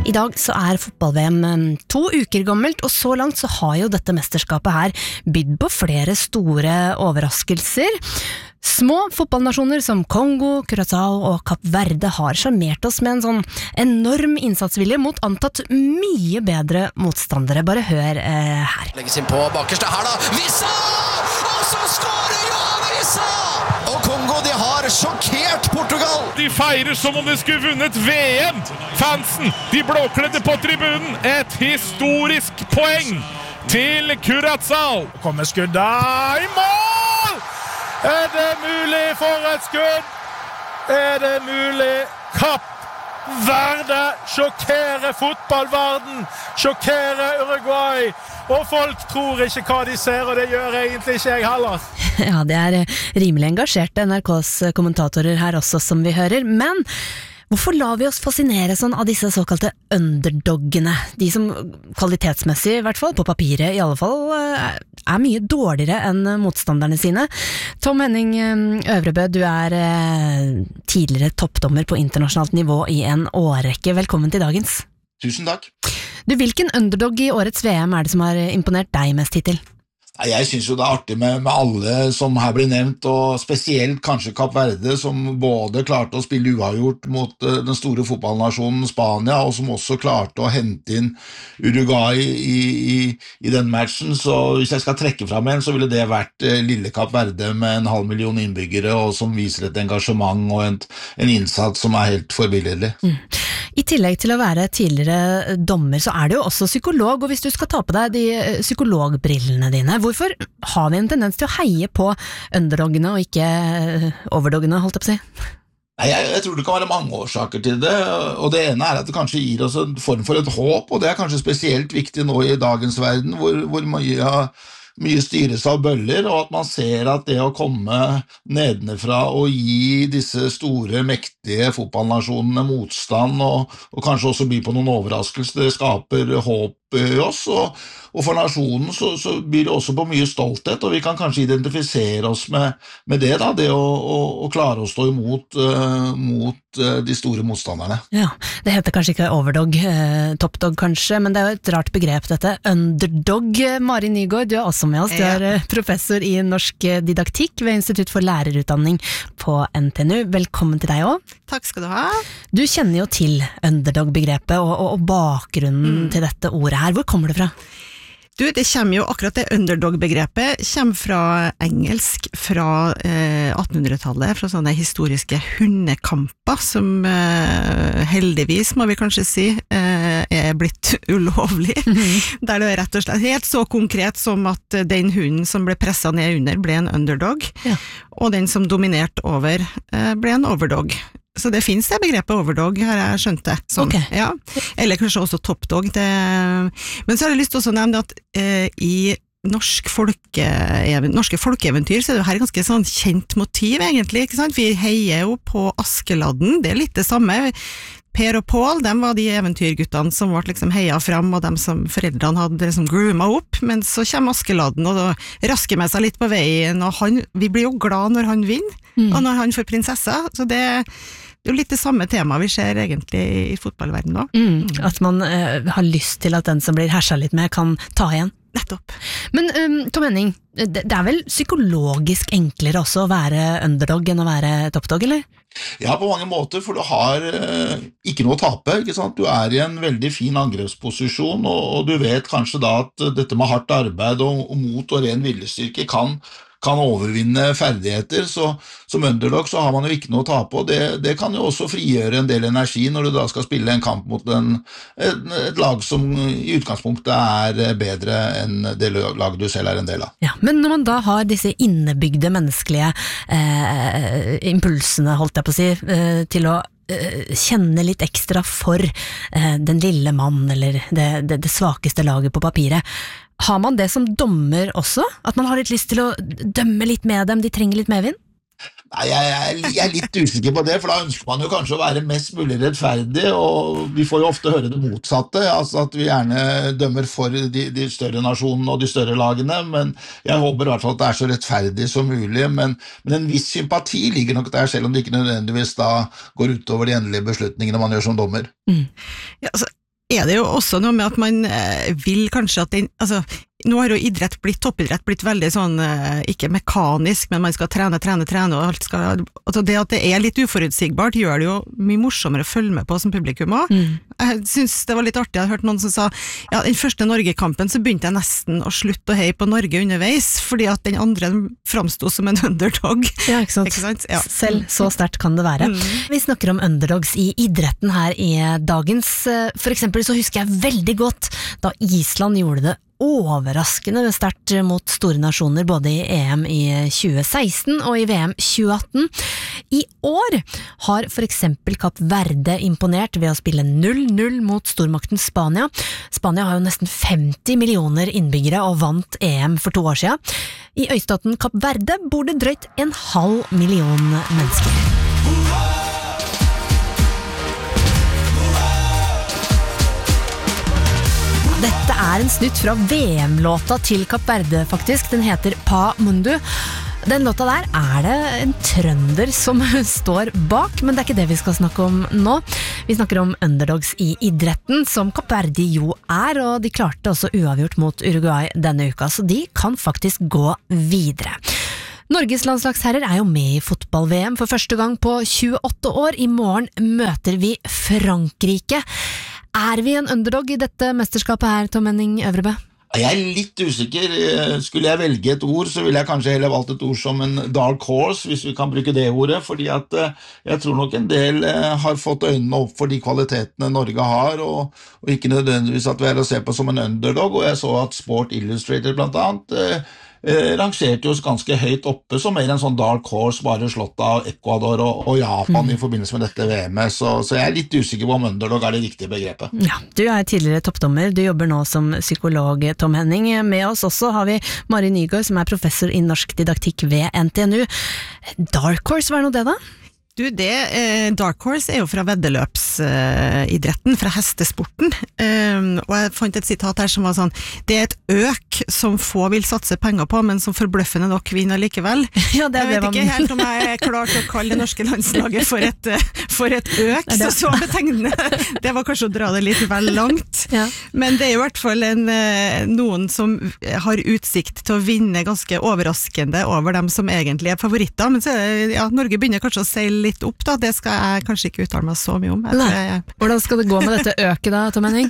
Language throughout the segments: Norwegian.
I dag så fotball-VM 2 uker gammelt, og så langt så har jo dette mesterskapet her bydd på flere store overraskelser. Små fotballnasjoner som Kongo, Curaçao og Kapp Verde har sjarmert oss med en sånn enorm innsatsvilje mot antatt mye bedre motstandere. Bare hør her. Legges inn på bakerste her da. Vissa! Og så skårer Johan Vissa! Og Kongo, de har sjokkert Portugal. De feirer som om de skulle vunnet VM. Fansen, de blåkledde på tribunen. Et historisk poeng til Curaçao. Kommer skuddet i mål! Det mulig for et skudd? Det mulig? Kapp Verde sjokkerer fotballverden, sjokkerer Uruguay, og folk tror ikke hva de ser, og det gjør egentlig ikke jeg heller. Ja, det rimelig engasjerte NRKs kommentatorer her også, som vi hører, men hvorfor lar vi oss fascinere sånn av disse såkalte underdoggene? De som kvalitetsmessig, i hvert fall på papiret i alle fall, mye dårligere enn motstanderne sine. Tom Henning Øvrebø, du tidligere toppdommer på internasjonalt nivå i en årrekke. Velkommen til dagens. Tusen takk. Du, hvilken underdog i årets VM det som har imponert deg mest hittil? Jeg synes jo det artig med alle som her blir nevnt, og spesielt kanskje Kapp Verde, som både klarte å spille uavgjort mot den store fotballnasjonen Spania, og som også klarte å hente inn Uruguay i den matchen. Så hvis jeg skal trekke frem en, så ville det vært lille Kapp Verde med 500 000 innbyggere, og som viser et engasjement og en innsats som helt forbilledlig. I tillegg til å være tidligere dommer, så det jo også psykolog, og hvis du skal ta på deg de psykologbrillene dine, hvorfor har vi en tendens til å heie på underdoggene og ikke overdoggene, holdt jeg på å si? Nei, jeg tror det kan være mange årsaker til det, og det ene at det kanskje gir oss en form for et håp, og det kanskje spesielt viktig nå i dagens verden, hvor mye styres av bøller, og at man ser at det å komme nedenfra og gi disse store, mektige fotballnasjonene motstand, og kanskje også by på noen overraskelser, det skaper håp i oss, og for nasjonen så byr det også på mye stolthet, og vi kan kanskje identifisere oss med det da, det å klare å stå imot de store motstanderne. Ja, det heter kanskje ikke overdog, toppdog kanskje, men det jo et rart begrep dette, underdog. Mari Nygaard, du også med oss, du professor i norsk didaktikk ved Institutt for lærerutdanning på NTNU. Velkommen til deg også. Takk skal du ha. Du kjenner jo til underdog-begrepet og bakgrunnen til dette ordet her. Hvor kommer det fra? Du, det kommer jo akkurat det underdog-begrepet, kommer fra engelsk fra 1800-tallet, fra sånne historiske hundekamper, som heldigvis, må vi kanskje si, blitt ulovlig, der det rett og slett helt så konkret som at den hunden som ble presset ned under ble en underdog, og den som dominerte over ble en overdog. Så det finnes det begrepet overdog, har jeg skjønt det. Sånn, ja. Eller kanskje også toppdog. Men så har jeg lyst til å nevne at i norske folkeeventyr så det jo her et ganske sånn kjent motiv egentlig, ikke sant? Vi heier jo på Askeladden, det litt det samme. Per og Pål, de var de eventyrguttene som ble liksom heia fram, og de som foreldrene hadde liksom groomet opp, men så kommer Askeladden og da rasker med seg litt på veien, og vi blir jo glad når han vinner, og når han får prinsessa, så det jo litt det samme temaet vi ser egentlig i fotballverdenen nå. At man har lyst til at den som blir herset litt med kan ta igjen. Nettopp. Men Tom Henning, det vel psykologisk enklere også å være underdog enn å være toppdog, eller? Ja, på mange måter, for du har ikke noe å tape, ikke sant? Du i en veldig fin angrepsposisjon, og du vet kanskje da at dette med hardt arbeid og mot og ren viljestyrke kan overvinne ferdigheter, så som underdog så har man jo ikke noe å tape, og det kan jo også frigjøre en del energi når du da skal spille en kamp mot et lag som i utgangspunktet bedre enn det laget du selv en del av. Ja, men når man da har disse innebygde menneskelige impulsene, holdt jeg på å si, til å kjenne litt ekstra for den lille mann eller det svakeste laget på papiret, har man det som dommer også? At man har litt lyst til å dømme litt med dem, de trenger litt medvind? Nei, jeg litt usikker på det, for da ønsker man jo kanskje å være mest mulig rettferdig, og vi får jo ofte høre det motsatte, altså at vi gjerne dømmer for de større nasjonene og de større lagene, men jeg håper i hvert fall at det så rettferdig som mulig, men en viss sympati ligger nok der, selv om det ikke nødvendigvis da går utover de endelige beslutningene man gjør som dommer. Ja, altså er det jo også noe med at man vil kanskje at nå har jo toppidrett blitt veldig sånn, ikke mekanisk, men man skal trene, og alt skal, altså det at det litt uforutsigbart gjør det jo mye morsommere å følge med på som publikum også. Jeg synes det var litt artig, jeg har hørt noen som sa, ja, den første Norge-kampen så begynte jeg nesten å slutte å heie på Norge underveis, fordi at den andre fremstod som en underdog. Ja, ikke sant? Ikke sant? Ja. Selv så sterkt kan det være. Vi snakker om underdogs i idretten her i dagens. For eksempel så husker jeg veldig godt da Island gjorde det overraskende sterkt mot store nasjoner både i EM i 2016 og i VM 2018. I år har for eksempel Kapp Verde imponert ved å spille 0-0 mot stormakten Spania. Spania har jo nesten 50 millioner innbyggere og vant EM for 2 år siden. I øystaten Kapp Verde bor det drøyt 500 000 mennesker. Dette en snutt fra VM-låta til Kapp Verde faktisk, den heter Pa Mundu. Den låta der det en trønder som står bak, men det ikke det vi skal snakke om nå. Vi snakker om underdogs i idretten, som Kapp Verde jo og de klarte også uavgjort mot Uruguay denne uka, så de kan faktisk gå videre. Norges landslagsherrer jo med i fotball-VM for første gang på 28 år. I morgen møter vi Frankrike. Vi en underdog i dette mesterskapet her, Tom Henning Øvrebø? Jeg litt usikker. Skulle jeg velge et ord, så ville jeg kanskje heller valgt et ord som en dark horse, hvis vi kan bruke det ordet, fordi at jeg tror nok en del har fått øynene opp for de kvalitetene Norge har, og ikke nødvendigvis at vi å se på som en underdog, og jeg så at Sport Illustrated blant annet rangerte jo ganske høyt oppe som mer en sånn dark horse, bare slått av Ecuador og Japan i forbindelse med dette VM-et, så jeg litt usikker på om underdog det riktige begrepet. Ja, du tidligere toppdommer, du jobber nå som psykolog, Tom Henning. Med oss også har vi Mari Nygaard, som professor i norsk didaktikk ved NTNU. Dark horse, hva nå det da? Du, Dark Horse jo fra veddeløpsidretten, fra hestesporten, og jeg fant et sitat her som var sånn, det et øk som få vil satse penger på, men som forbløffende nok vinner likevel. Ja, jeg vet ikke helt om jeg klar til å kalle det norske landslaget for et øk, så betegnende. Det var kanskje å dra det litt vel langt, ja. Men det jo i hvert fall noen som har utsikt til å vinne ganske overraskende over dem som egentlig favoritter, men så Norge begynner kanskje å si litt opp da, det skal jeg kanskje ikke uttale meg så mye om. Hvordan skal det gå med dette øket da, Tom Henning?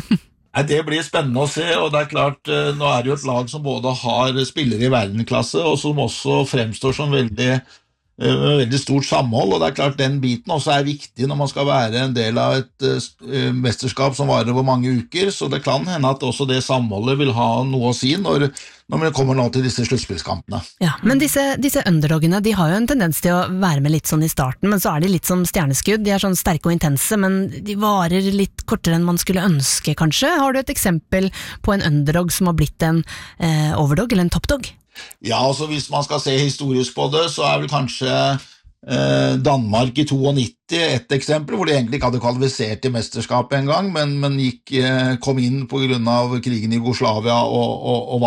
Det blir spennende å se, og det klart, nå det jo et lag som både har spillere i verdensklasse, og som også fremstår som veldig stort samhold, og det klart den biten også viktig når man skal være en del av et mesterskap som varer over mange uker, så det kan hende at også det samholdet vil ha noe å si når vi kommer nå til disse sluttspillskampene. Ja, men disse underdogene, de har jo en tendens til å være med litt sånn i starten, men så de litt som stjerneskudd, de sånn sterke og intense, men de varer litt kortere enn man skulle ønske kanskje. Har du et eksempel på en underdog som har blitt en overdog eller en toppdog? Ja, altså hvis man skal se historisk på det, så vel kanskje Danmark i 92 et eksempel, hvor de egentlig ikke hadde kvalifisert til mesterskapet en gang, men kom inn på grunn av krigen i Jugoslavia og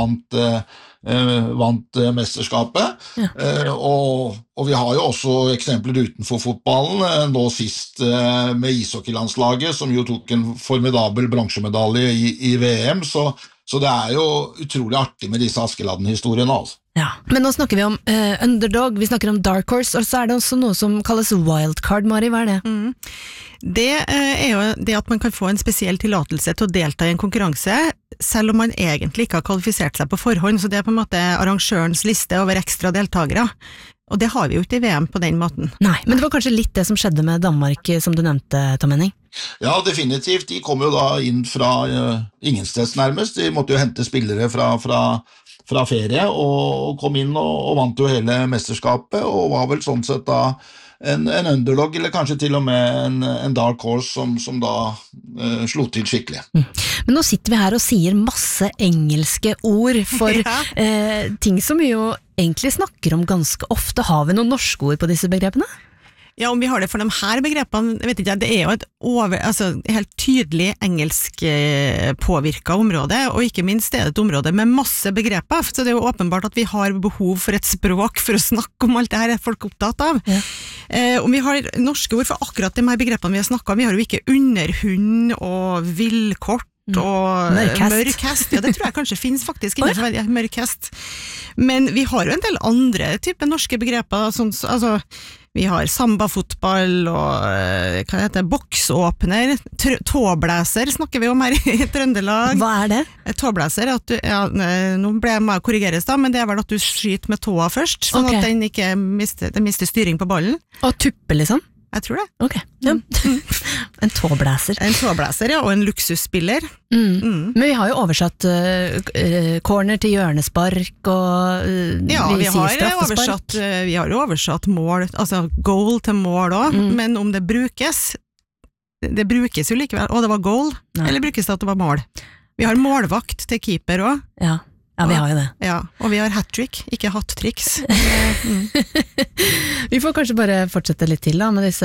vant mesterskapet. Ja. Og vi har jo også eksempler utenfor fotballen, nå sist med ishockeylandslaget, som jo tok en formidabel bronsemedalje i VM, så det jo utrolig artig med disse Askeladden-historiene, altså. Ja, men nå snakker vi om underdog, vi snakker om dark horse, og så det også noe som kalles wildcard, Mari, hva det? Det jo det at man kan få en spesiell tillatelse til å delta i en konkurranse, selv om man egentlig ikke har kvalifisert seg på forhånd, så det på en måte arrangørens liste over ekstra deltagere. Og det har vi jo ikke i VM på den måten. Nei, men det var kanskje litt det som skjedde med Danmark, som du nevnte, Tom Henning? Ja, definitivt. De kom jo da inn fra ingensteds nærmest. De måtte jo hente spillere fra ferie, og kom inn og vant jo hele mesterskapet, og var vel sånn sett da en underdog, eller kanskje til og med en dark horse som da slo til skikkelig. Men nå sitter vi her og sier masse engelske ord for ting som vi jo egentlig snakker om ganske ofte. Har vi noen norske ord på disse begrepene? Ja, om vi har det for de her begrepene, vet ikke jeg, det jo et helt tydelig engelsk påvirket område, og ikke minst det et område med masse begreper, så det jo åpenbart at vi har behov for et språk for å snakke om alt det her folk opptatt av. Ja. Om vi har norske ord for akkurat de her begrepene vi har snakket om, vi har jo ikke underhund og villkort, og mørkhest, ja det tror jeg kanskje finnes faktisk innenfor mørkhest, men vi har jo en del andre typer norske begreper, sånn, altså vi har samba-fotball og boksåpner, tåblæser snakker vi om her i Trøndelag. Hva det? Tåblæser at du, nå ble jeg med å korrigeres da, men det vel at du skyter med tåa først, sånn at den ikke mister styring på ballen. Og tuppe liksom? Jeg tror det. Ok, ja. En tåblæser. En tåblæser, ja, og en luksusspiller. Men vi har jo oversatt corner til hjørnespark, og ja, vi har jo oversatt mål, altså goal til mål også, men om det brukes jo likevel, og det var goal, eller brukes det at det var mål? Vi har målvakt til keeper også. Ja, vi har jo det. Ja, og vi har hat-trick, ikke hat-tricks. Vi får kanskje bare fortsette litt til da, med disse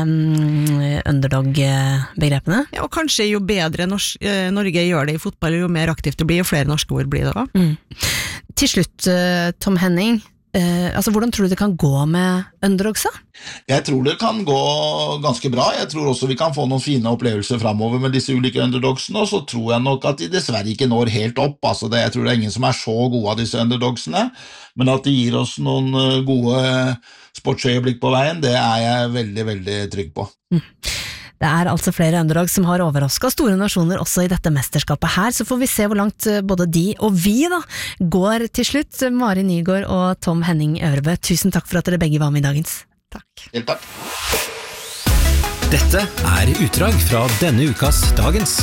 underdog-begrepene. Ja, og kanskje jo bedre Norge gjør det i fotball, jo mer aktivt det blir, jo flere norske ord blir det også. Til slutt, Tom Henning, hvordan tror du det kan gå med underdogsa? Jeg tror det kan gå ganske bra. Jeg tror også vi kan få noen fine opplevelser fremover med disse ulike underdogsene, og så tror jeg nok at de dessverre ikke når helt opp. Jeg tror det ingen som så gode av disse underdogsene, men at de gir oss noen gode sportsøyeblikk på veien, det jeg veldig, veldig trygg på. Det altså flere underdogs som har overrasket store nasjoner også i dette mesterskapet her, så får vi se hvor langt både de og vi da går til slutt. Mari Nygaard og Tom Henning Øvrebø, tusen takk for at dere begge var med i dagens. Takk. Helt takk. Dette utdrag fra denne ukas Dagens.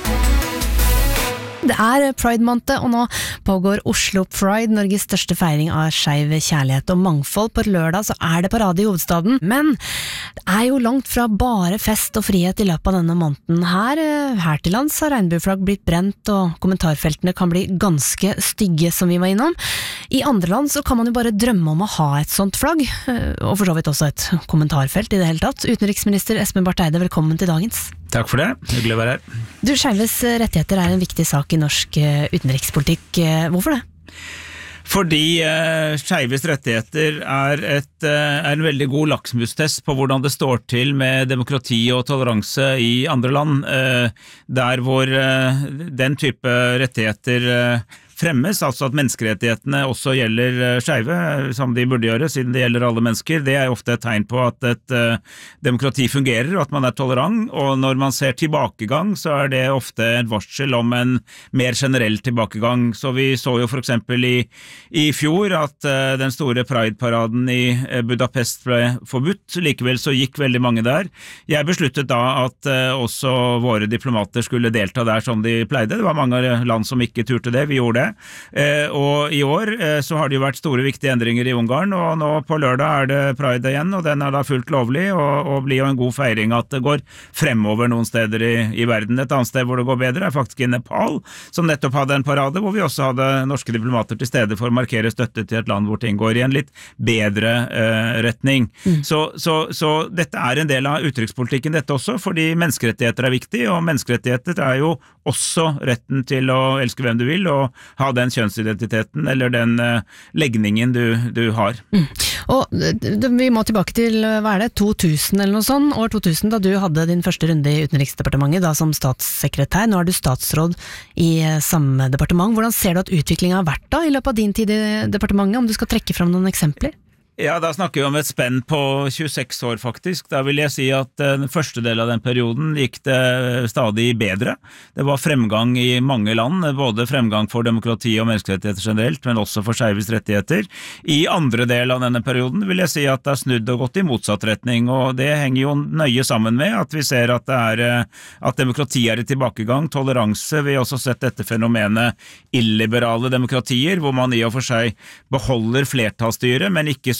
Det Pride-måned, og nå pågår Oslo Pride, Norges største feiring av skeiv kjærlighet og mangfold. På lørdag så det parade i hovedstaden, men det jo langt fra bare fest og frihet i løpet av denne måneden her. Her til lands har regnbueflagg blitt brent, og kommentarfeltene kan bli ganske stygge, som vi var innom. I andre land så kan man jo bare drømme om å ha et sånt flagg, og for så vidt også et kommentarfelt i det hele tatt. Utenriksminister Espen Barth Eide, velkommen til dagens. Takk for det, hyggelig å være her. Du, skeives rettigheter en viktig sak i norsk utenrikspolitikk. Hvorfor det? Fordi skeives rettigheter en veldig god lakmustest på hvordan det står til med demokrati og toleranse i andre land, der hvor den type rettigheter fremmes, altså at menneskerettighetene også gjelder skeive, som de burde gjøre, siden det gjelder alle mennesker. Det ofte et tegn på at et demokrati fungerer, og at man tolerant, og når man ser tilbakegang, så det ofte et varsel om en mer generell tilbakegang. Så vi så jo for eksempel i fjor at den store Pride-paraden i Budapest ble forbudt, likevel så gikk veldig mange der. Jeg besluttet da at også våre diplomater skulle delta der som de pleide. Det var mange land som ikke turte det, vi gjorde det. Og i år så har det jo vært store viktige endringer i Ungarn, og nå på lørdag det Pride igjen, og den da fullt lovlig, og blir jo en god feiring at det går fremover noen steder i verden. Et annet sted hvor det går bedre faktisk i Nepal, som nettopp hadde en parade, hvor vi også hadde norske diplomater til stede for å markere støtte til et land hvor ting går i en litt bedre retning. Så dette en del av utenrikspolitikken dette også, fordi menneskerettigheter viktig, og menneskerettigheter jo også retten til å elske hvem du vil, og ha den kjønnsidentiteten eller den legningen du har. Og vi må tilbake til, 2000 eller noe sånt, år 2000, da du hadde din første runde i Utenriksdepartementet, da som statssekretær. Nå du statsråd i samme departement. Hvordan ser du at utviklingen har vært da i løpet av din tid i departementet, om du skal trekke fram noen eksempler? Ja, da snakker vi om et spenn på 26 år faktisk. Da vil jeg si at den første del av den perioden gikk det stadig bedre. Det var fremgang i mange land, både fremgang for demokrati og menneskerettigheter generelt, men også for skeives rettigheter. I andre del av denne perioden vil jeg si at det har snudd og gått i motsatt retning, og det henger jo nøye sammen med at vi ser at at demokrati i tilbakegang, toleranse. Vi har også sett dette fenomenet illiberale demokratier, hvor man i og for seg beholder flertallsstyret, men ikke så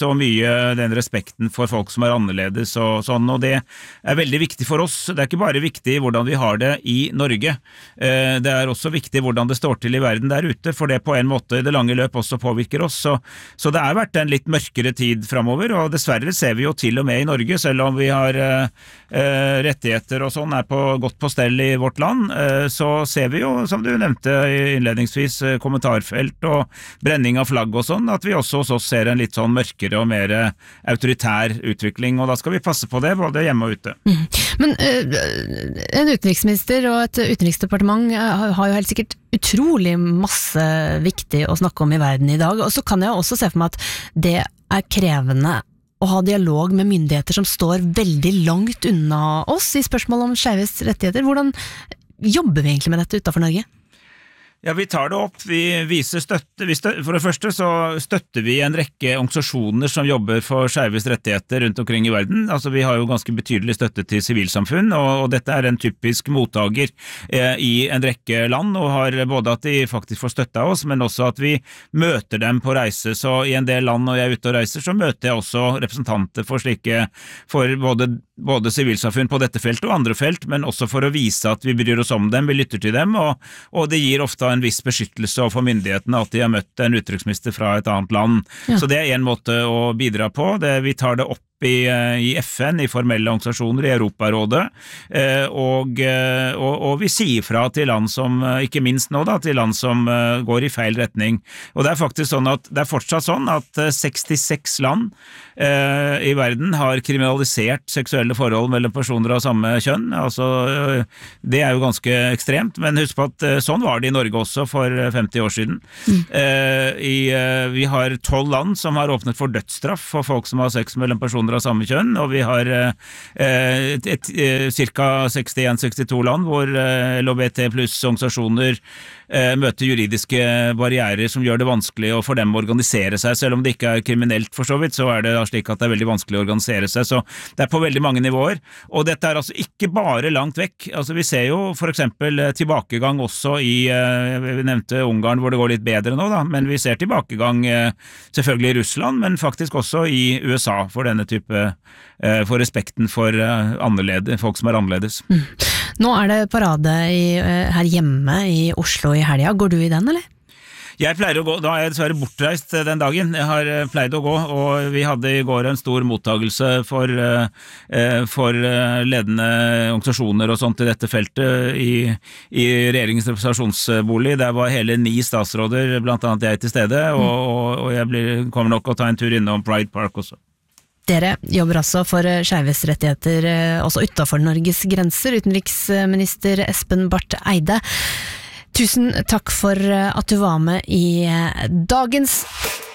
så mye den respekten for folk som annerledes og sånn, og det veldig viktig for oss. Det ikke bare viktig hvordan vi har det i Norge, det også viktig hvordan det står til i verden der ute, for det på en måte i det lange løp også påvirker oss. Så det vært en litt mørkere tid fremover, og dessverre ser vi jo til og med i Norge, selv om vi har rettigheter og sånn godt på stell i vårt land, så ser vi jo, som du nevnte innledningsvis, kommentarfelt og brenning av flagg og sånn, at vi også hos oss ser en litt sånn mørkere og mer autoritær utvikling, og da skal vi passe på det, både hjemme og ute. Men en utenriksminister og et utenriksdepartement har jo helt sikkert utrolig masse viktig å snakke om i verden i dag, og så kan jeg også se for meg at det krevende å ha dialog med myndigheter som står veldig langt unna oss i spørsmål om skeives rettigheter. Hvordan jobber vi egentlig med dette utenfor Norge? Ja, vi tar det opp, vi viser støtte. For det første så støtter vi en rekke organisasjoner som jobber for skeives rettigheter rundt omkring i verden. Altså vi har jo ganske betydelig støtte til sivilsamfunn, og dette en typisk mottaker i en rekke land, og har både at de faktisk får støtte av oss, men også at vi møter dem på reise. Så i en del land når jeg ute og reiser, så møter jeg også representanter for slike, for både sivilsamfunn på dette feltet og andre felt, men også for å vise at vi bryr oss om dem, vi lytter til dem, og det gir ofte en viss beskyttelse for myndighetene at de har møtt en utenriksminister fra et annet land. Ja. Så det en måte å bidra på. Vi tar det opp i FN, i formelle organisasjoner, i Europarådet, og vi sier fra til land som, ikke minst nå da, til land som går i feil retning. Og det faktisk sånn at, det fortsatt sånn at 66 land i verden har kriminalisert seksuelle forhold mellom personer av samme kjønn. Altså, det jo ganske ekstremt, men husk på at sånn var det i Norge også for 50 år siden. Vi har 12 land som har åpnet for dødsstraff for folk som har sex mellom personer av samme kjønn, og vi har cirka 61-62 land hvor LHBT pluss organisasjoner møter juridiske barrierer som gjør det vanskelig for dem å organisere seg, selv om det ikke kriminelt for så vidt, så det slik at det veldig vanskelig å organisere seg, så det på veldig mange nivåer, og dette altså ikke bare langt vekk, altså vi ser jo for eksempel tilbakegang også i, vi nevnte Ungarn hvor det går litt bedre nå da, men vi ser tilbakegang selvfølgelig i Russland, men faktisk også i USA for denne type, for respekten for folk som annerledes. Nå det parade her hjemme i Oslo i helga. Går du i den, eller? Jeg pleier å gå, da jeg dessverre bortreist den dagen. Jeg har pleid å gå, og vi hadde i går en stor mottagelse for ledende organisasjoner og sånt i dette feltet i regjeringens representasjonsbolig. Der var hele 9 statsråder, blant annet jeg til stede, og jeg kommer nok å ta en tur innom Pride Park også. Dere jobber altså for skeives rettigheter også utenfor Norges grenser, utenriksminister Espen Barth Eide. Tusen takk for at du var med i dagens